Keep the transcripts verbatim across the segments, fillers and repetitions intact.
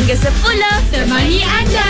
hingga sepuluh. Temani anda.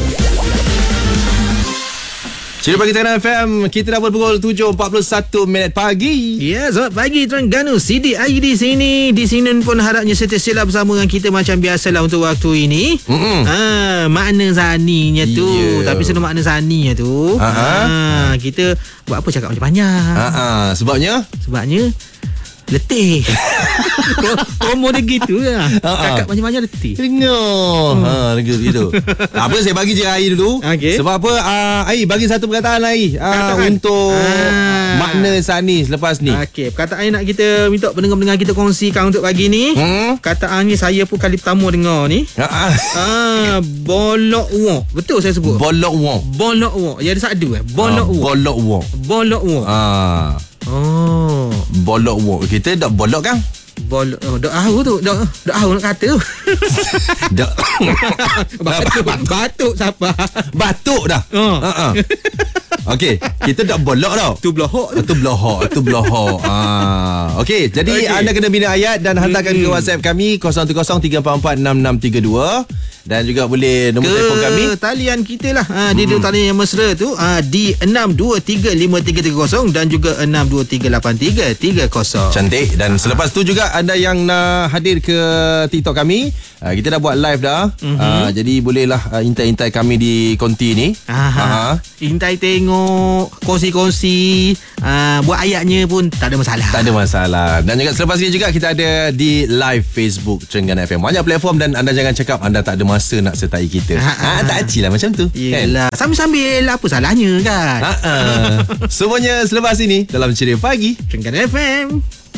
Cerita Pagi Terengganu F M. Kita dah pukul tujuh empat puluh satu minit pagi. Ya, selamat pagi Terengganu. Sidi Ayi di sini. Di sini pun harapnya setia bersama dengan kita macam biasalah untuk waktu ini. Mm-hmm. Ha, makna zaninya tu. Yeah. Tapi sebelum makna zaninya tu, ha, kita buat apa cakap macam banyak. Ha, sebabnya? Sebabnya letih. Promo dia gitu lah. Cakap banyak-banyak letih. Dengar. Hmm. Ha, gitu. Apa saya bagi je Ai dulu. Okay. Sebab apa? Uh, Ai bagi satu perkataan Ai uh, untuk ah. makna Sani selepas ni. Okey, perkataan nak kita minta pendengar-pendengar kita kongsikan untuk pagi ni. Hmm? Perkataan ni saya pun kali pertama dengar ni. Ha. Ah, bolok wok. Betul saya sebut. Bolok wok. Bolok wok. Ya ada satu eh. Bolok wok. Bolok wok. Bolok wok. Ah. Oh. Bolok wok. Kita dak bolok kan? Bolok. Oh, dak tahu tu. Dak dak tahu nak kata tu. Dak. Batuk. Batuk siapa? Batuk dah. Oh. Ha. Okey, kita dak bolok tau. Tu belohok. Tu belohok, tu belohok. Ah. Okey, jadi okay. anda kena bina ayat dan hantarkan hmm. ke WhatsApp kami kosong kosong tiga empat empat enam enam tiga dua dan juga boleh nombor ke telefon kami talian kita lah. Ha, di hmm. talian yang mesra tu ha, di enam dua tiga lima tiga tiga kosong dan juga enam dua tiga lapan tiga tiga kosong. Cantik. Dan selepas tu juga anda yang nak hadir ke TikTok kami, uh, kita dah buat live dah. Mm-hmm. Uh, jadi bolehlah uh, intai-intai kami di konti ni. Aha. Intai tengok, kongsi-kongsi, uh, buat ayatnya pun tak ada masalah. Tak ada masalah. Dan juga selepas ni juga kita ada di live Facebook Terengganu F M. Banyak platform dan anda jangan cakap anda tak ada masa nak sertai kita. Ha, tak acil lah macam tu. Yelah. Kan? Sambil-sambil apa salahnya kan? Ha, ha. Semuanya selepas ini dalam Ceria Pagi Terengganu F M.